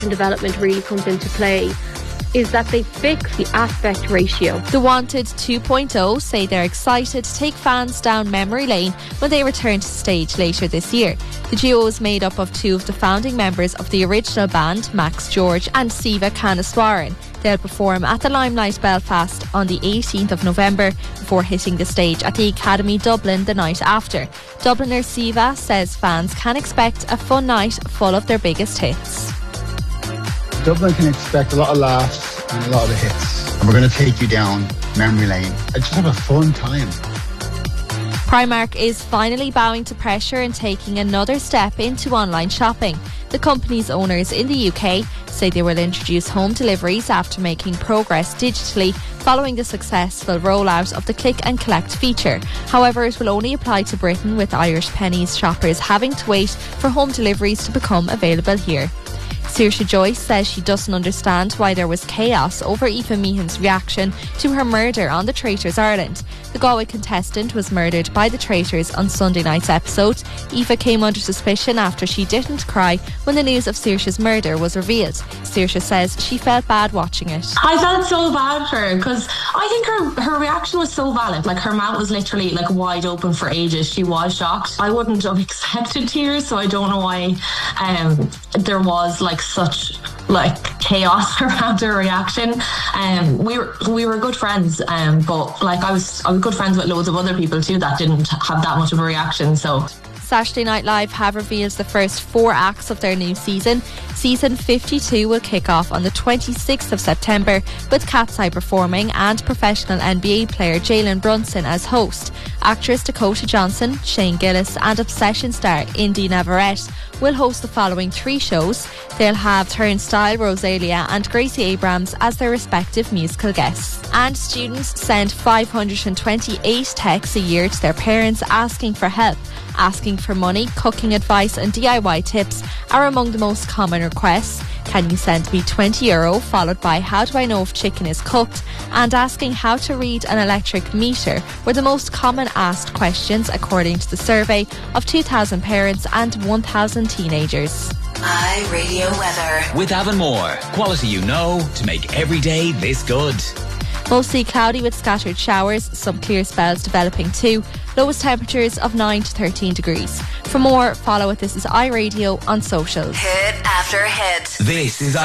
development really comes into play is that they fix the aspect ratio. The Wanted 2.0 say they're excited to take fans down memory lane when they return to stage later this year. The duo is made up of two of the founding members of the original band, Max George and Siva Kanaswaran. They'll perform at the Limelight Belfast on the 18th of November before hitting the stage at the Academy Dublin the night after. Dubliner Siva says fans can expect a fun night full of their biggest hits. Dublin can expect a lot of laughs and a lot of the hits. And we're going to take you down memory lane. I just have a fun time. Primark is finally bowing to pressure and taking another step into online shopping. The company's owners in the UK say they will introduce home deliveries after making progress digitally following the successful rollout of the click and collect feature. However, it will only apply to Britain, with Irish Penneys shoppers having to wait for home deliveries to become available here. Saoirse Joyce says she doesn't understand why there was chaos over Aoife Meehan's reaction to her murder on The Traitors Ireland. The Galway contestant was murdered by the Traitors on Sunday night's episode. Aoife came under suspicion after she didn't cry when the news of Saoirse's murder was revealed. Saoirse says she felt bad watching it. I felt so bad for her because I think her reaction was so valid. Like, her mouth was literally like wide open for ages. She was shocked. I wouldn't have expected tears, so I don't know why there was like such like chaos around her reaction. We were good friends, but like I was good friends with loads of other people too that didn't have that much of a reaction. So Saturday Night Live have revealed the first 4 acts of their new season. Season 52 will kick off on the 26th of September with Cat's Eye performing and professional NBA player Jalen Brunson as host. Actress Dakota Johnson, Shane Gillis and Obsession star Indy Navarrete will host the following 3 shows. They'll have Turnstile, Rosalia and Gracie Abrams as their respective musical guests. And students send 528 texts a year to their parents asking for help. Asking for money, cooking advice and DIY tips are among the most common requests. Can you send me €20, followed by how do I know if chicken is cooked, and asking how to read an electric meter were the most common asked questions according to the survey of 2,000 parents and 1,000 teenagers. iRadio weather. With Avonmore, quality you know to make every day this good. Mostly cloudy with scattered showers, some clear spells developing too. Lowest temperatures of 9 to 13 degrees. For more, follow it. This is iRadio on socials. Hit after hit. This is